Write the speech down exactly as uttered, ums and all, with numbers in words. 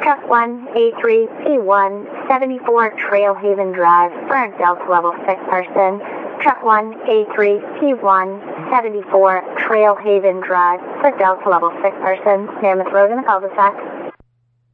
Truck one, A three P one, seventy-four Trailhaven Drive for a Delta Level six person. Truck one, A three P one, seventy-four Trailhaven Drive for Delta Level six person. Mammoth Road in the cul-de-sac.